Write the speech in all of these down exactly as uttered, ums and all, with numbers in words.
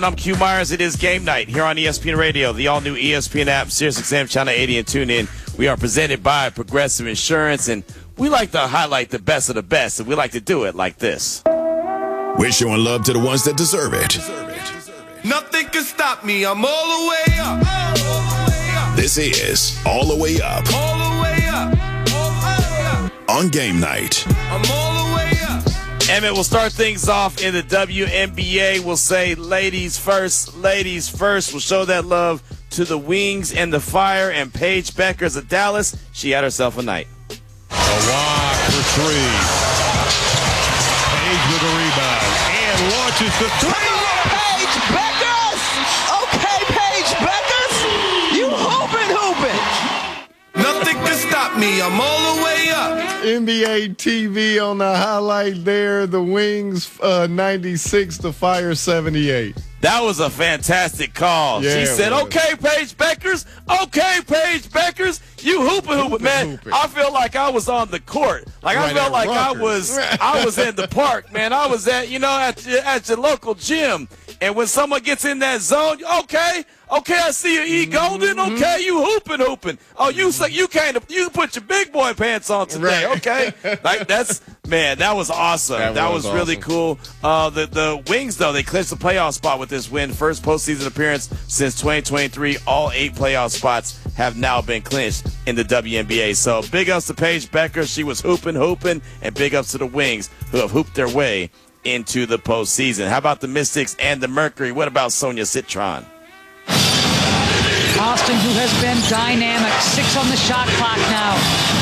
I'm Q Myers. It is game night here on E S P N Radio, the all-new E S P N app, Sirius X M Channel eighty, and tune in. We are presented by Progressive Insurance, and we like to highlight the best of the best, and we like to do it like this. We're showing love to the ones that deserve it. Nothing can stop me. I'm all the way up. All the way up. This is All the Way Up. All the way up. All the way up. On game night. I'm all the way up. Emmett will start things off in the W N B A. We'll say ladies first, ladies first. We'll show that love to the Wings and the Fire, and Paige Beckers of Dallas. She had herself a night. A walk for three. Paige with a rebound and launches the three. Paige Beckers! Okay, Paige Beckers! You hooping, hooping! Nothing can stop me. I'm all the way up. N B A T V on the highlight there. The Wings uh, ninety-six, the Fire seventy-eight. That was a fantastic call. Yeah, she said, okay, Paige Beckers. Okay, Paige Beckers. You hooping, hooping, man. hooping. I feel like I was on the court. Like Right I felt at like I Rutgers. was I was in the park, man. I was at, you know, at, your- at your local gym. And when someone gets in that zone, okay, okay, I see you, E. Golden. Mm-hmm. Okay, you hooping, hooping. Oh, you say you came to, you put your big boy pants on today. Right. Okay, like that's man, that was awesome. That, That was, was really awesome. cool. Uh, the the Wings though, they clinched the playoff spot with this win. First postseason appearance since twenty twenty-three. All eight playoff spots have now been clinched in the W N B A. So big ups to Paige Becker. She was hooping, hooping, and big ups to the Wings who have hooped their way into the postseason. How about the Mystics and the Mercury? What about Sonia Citron? Austin, who has been dynamic. Six on the shot clock now.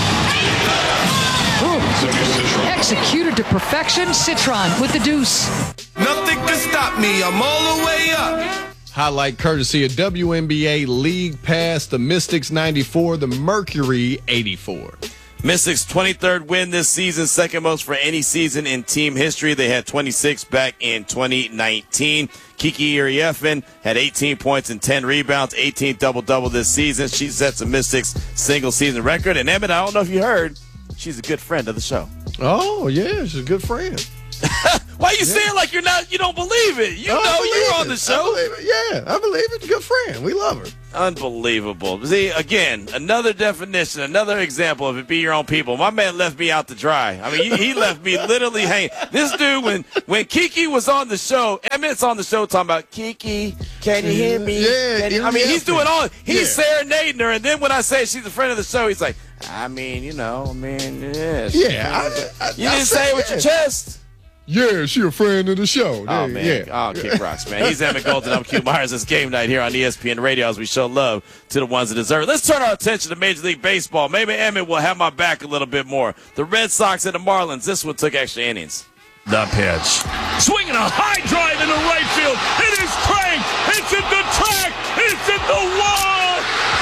Ooh. Executed to perfection. Citron with the deuce. Nothing can stop me. I'm all the way up. Highlight courtesy of W N B A League Pass. The Mystics ninety-four, the Mercury eighty-four. Mystics' twenty-third win this season, second most for any season in team history. They had twenty-six back in twenty nineteen. Kiki Iriefin had eighteen points and ten rebounds, eighteenth double-double this season. She sets a Mystics single-season record. And Emmett, I don't know if you heard, she's a good friend of the show. Oh, yeah, she's a good friend. Why you saying like you're not? You don't believe it? You I know believe you're on it. the I show. believe it. Yeah, I believe it. Good friend. We love her. Unbelievable. See, again, another definition, another example of it. Be your own people. My man left me out to dry. I mean, he, he left me literally hanging. This dude, when when Kiki was on the show, Emmett's on the show talking about Kiki. Can you hear me? Yeah, Can you-" I yeah, mean, he's doing all. He's yeah. serenading her, and then when I say she's a friend of the show, he's like, I mean, you know, I mean, yeah. Yeah, I, I, You I didn't said say it with yeah. your chest. Yeah, she a friend of the show. Oh, Yeah, man. yeah. Oh, kick rocks, man. He's Emmett Golden. I'm Q Myers. It's game night here on E S P N Radio as we show love to the ones that deserve it. Let's turn our attention to Major League Baseball. Maybe Emmett will have my back a little bit more. The Red Sox and the Marlins. This one took extra innings. The pitch. Swinging a high drive into right field. It is cranked. It's in the track. It's in the wall.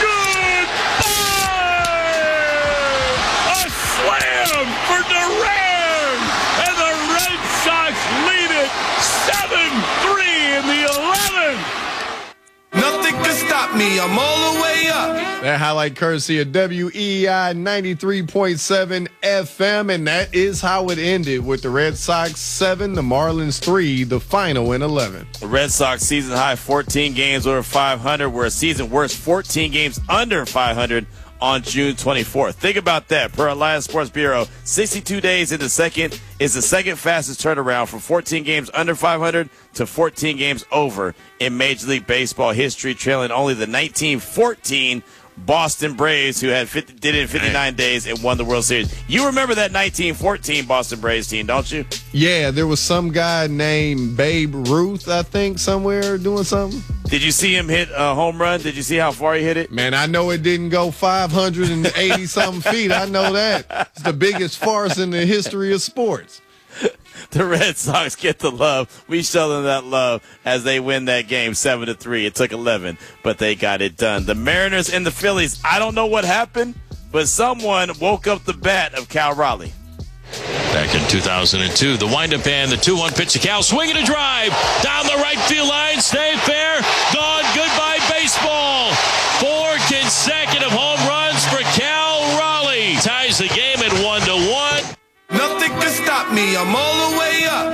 Goodbye. A slam for Duran. And the Red Sox lead it seven three in the eleventh. Nothing can stop me. I'm all the way up. That highlight courtesy of W E I ninety-three point seven F M, and that is how it ended with the Red Sox seven, the Marlins three, the final in eleven. The Red Sox season high fourteen games over five hundred, were a season worst fourteen games under five hundred on June twenty-fourth. Think about that. Per Alliance Sports Bureau, sixty-two days into second is the second fastest turnaround from fourteen games under five hundred to fourteen games over in Major League Baseball history, trailing only the nineteen fourteen Boston Braves, who had fifty, did it in fifty-nine days and won the World Series. You remember that nineteen fourteen Boston Braves team, don't you? Yeah, there was some guy named Babe Ruth, I think, somewhere doing something. Did you see him hit a home run? Did you see how far he hit it? Man, I know it didn't go five hundred eighty something feet. I know that. It's the biggest farce in the history of sports. The Red Sox get the love. We show them that love as they win that game seven to three. It took eleven, but they got it done. The Mariners and the Phillies, I don't know what happened, but someone woke up the bat of Cal Raleigh. Back in two thousand two, the windup and the two one pitch to Cal, swinging a drive down the right field line, stay fair, gone, goodbye baseball. Four consecutive home runs for Cal Raleigh. Ties the game at one to one. Nothing can stop me. I'm all the way up.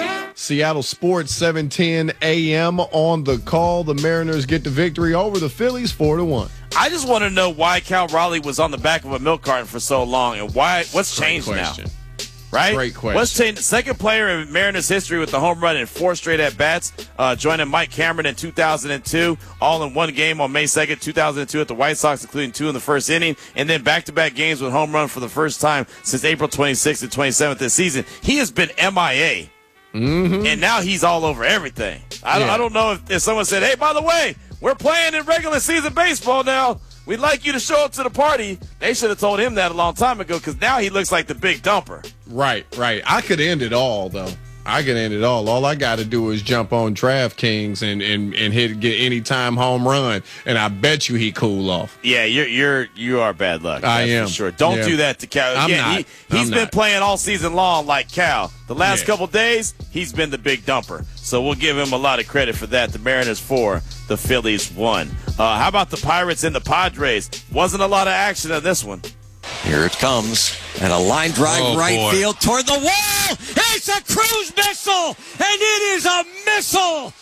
Seattle Sports, seven ten a.m. on the call. The Mariners get the victory over the Phillies, four to one. I just want to know why Cal Raleigh was on the back of a milk carton for so long, and why. What's Great changed question. now? Right? Great question. What's changed? Second player in Mariners history with the home run in four straight at-bats, uh, joining Mike Cameron in two thousand two, all in one game on May second, two thousand two at the White Sox, including two in the first inning, and then back-to-back games with home run for the first time since April twenty-sixth and twenty-seventh this season. He has been M I A, Mm-hmm. and now he's all over everything. I, Yeah. don't, I don't know if, if someone said, hey, by the way, we're playing in regular season baseball now. We'd like you to show up to the party. They should have told him that a long time ago, because now he looks like the big dumper. Right, right. I could end it all, though. I could end it all. All I got to do is jump on DraftKings and, and, and hit get anytime home run, and I bet you he cool off. Yeah, you're you're you are bad luck. I that's am. for sure. Don't Yeah. do that to Cal. I'm Again, not. He, he's I'm been not. playing all season long like Cal. The last Yeah. couple days, he's been the big dumper. So we'll give him a lot of credit for that. The Mariners four, the Phillies one. Uh, how about the Pirates and the Padres? Wasn't a lot of action on this one. Here it comes. And a line drive Oh, right boy. field toward the wall. It's a cruise missile, and it is a missile.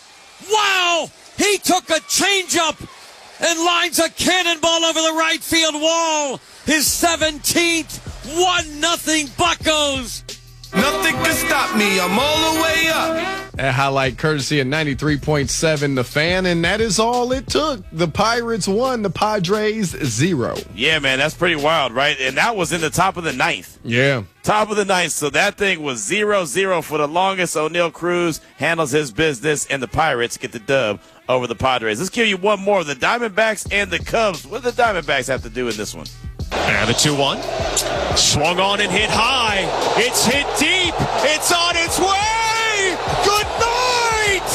Wow. He took a changeup and lines a cannonball over the right field wall. His seventeenth, one nothing Buccos. Nothing can stop me. I'm all the way up. That highlight courtesy of ninety-three point seven The Fan, and that is all it took. The Pirates won, the Padres zero. Yeah, man, that's pretty wild, right? And that was in the top of the ninth. Yeah. Top of the ninth, so that thing was zero zero for the longest. O'Neal Cruz handles his business, and the Pirates get the dub over the Padres. Let's give you one more. The Diamondbacks and the Cubs. What do the Diamondbacks have to do in this one? And the two one. Swung on and hit high. It's hit deep. It's on its way. Good night.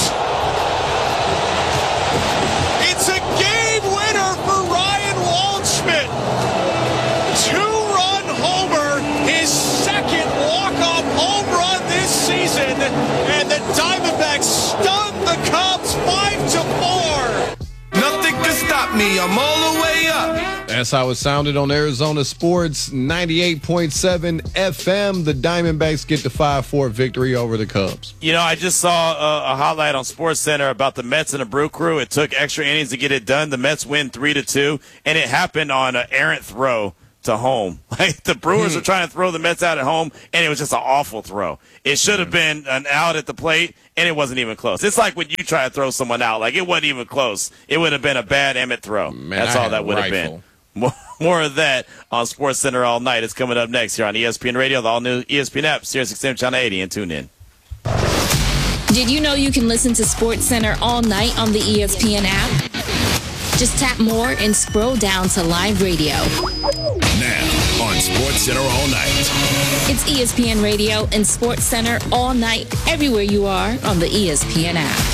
It's a game winner for Ryan Waldschmidt. Two-run homer, his second walk-off home run this season, and the Diamondbacks stun the Cubs five to four. Nothing can stop me. I'm all the way up. That's how it sounded on Arizona Sports ninety-eight point seven F M. The Diamondbacks get the five four victory over the Cubs. You know, I just saw a, a highlight on SportsCenter about the Mets and the Brew Crew. It took extra innings to get it done. The Mets win three to two, and it happened on an errant throw to home. Like the Brewers are trying to throw the Mets out at home, and it was just an awful throw. It should have been an out at the plate, and it wasn't even close. It's like when you try to throw someone out. Like it wasn't even close. It would have been a bad Emmett throw. Man, That's I all had that a would have rifle. been. More, more of that on SportsCenter all night. It's coming up next here on E S P N Radio, the all-new E S P N app, Sirius X M Channel eighty, and tune in. Did you know you can listen to SportsCenter all night on the E S P N app? Just tap more and scroll down to live radio. Now on SportsCenter all night. It's E S P N Radio and SportsCenter all night, everywhere you are on the E S P N app.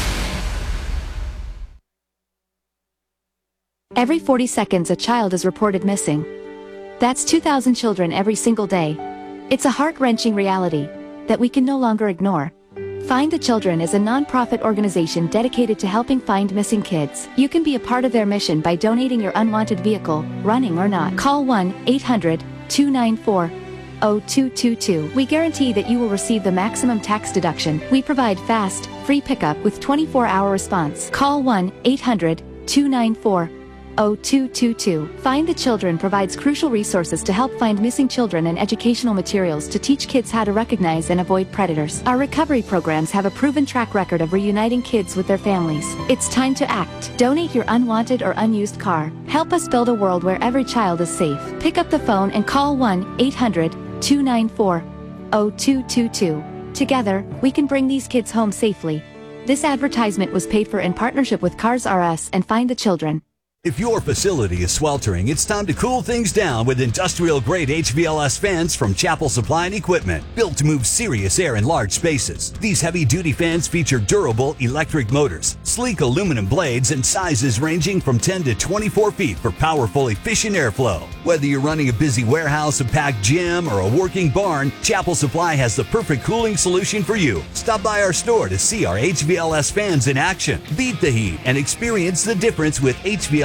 Every forty seconds, a child is reported missing. That's two thousand children every single day. It's a heart-wrenching reality that we can no longer ignore. Find the Children is a non-profit organization dedicated to helping find missing kids. You can be a part of their mission by donating your unwanted vehicle, running or not. Call one eight hundred two nine four zero two two two. We guarantee that you will receive the maximum tax deduction. We provide fast, free pickup with twenty-four hour response. Call one eight hundred two nine four zero two two two. Find the Children provides crucial resources to help find missing children and educational materials to teach kids how to recognize and avoid predators. Our recovery programs have a proven track record of reuniting kids with their families. It's time to act. Donate your unwanted or unused car. Help us build a world where every child is safe. Pick up the phone and call one eight hundred two nine four zero two two two. Together, we can bring these kids home safely. This advertisement was paid for in partnership with Cars R Us and Find the Children. If your facility is sweltering, it's time to cool things down with industrial-grade H V L S fans from Chapel Supply and Equipment, built to move serious air in large spaces. These heavy-duty fans feature durable electric motors, sleek aluminum blades, and sizes ranging from ten to twenty-four feet for powerful, efficient airflow. Whether you're running a busy warehouse, a packed gym, or a working barn, Chapel Supply has the perfect cooling solution for you. Stop by our store to see our H V L S fans in action. Beat the heat and experience the difference with H V L S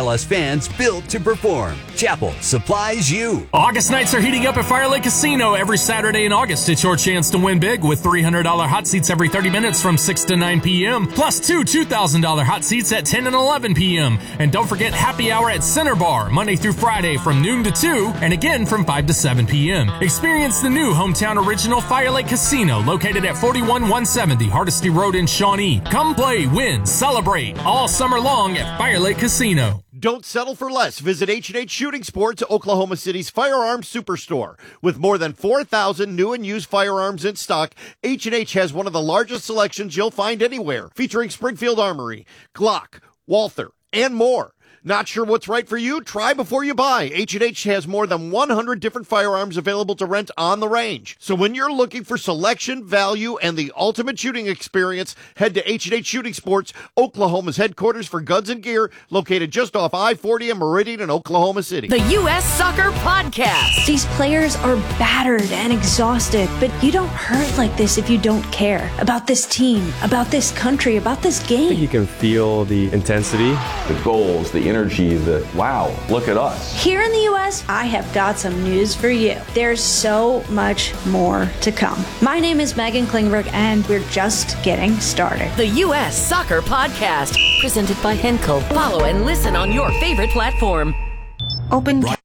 L S fans built to perform. Chapel supplies you. August nights are heating up at Fire Lake Casino. Every Saturday in August, it's your chance to win big with three hundred dollars hot seats every thirty minutes from six to nine p.m. Plus two two thousand dollars hot seats at ten and eleven p.m. And don't forget happy hour at Center Bar, Monday through Friday from noon to two and again from five to seven p.m. Experience the new hometown original Fire Lake Casino located at forty-one one seventy Hardesty Road in Shawnee. Come play, win, celebrate all summer long at Fire Lake Casino. Don't settle for less. Visit H and H Shooting Sports, Oklahoma City's firearms superstore. With more than four thousand new and used firearms in stock, H and H has one of the largest selections you'll find anywhere, featuring Springfield Armory, Glock, Walther, and more. Not sure what's right for you? Try before you buy. H and H has more than one hundred different firearms available to rent on the range. So when you're looking for selection, value, and the ultimate shooting experience, head to H and H Shooting Sports, Oklahoma's headquarters for guns and gear, located just off I forty and Meridian in Oklahoma City. The U S Soccer Podcast. These players are battered and exhausted, but you don't hurt like this if you don't care about this team, about this country, about this game. I think you can feel the intensity, the goals, the energy, the wow, look at us. Here in the U S, I have got some news for you. There's so much more to come. My name is Megan Klingberg, and we're just getting started. The U S Soccer Podcast, presented by Henkel. Follow and listen on your favorite platform. Open Brought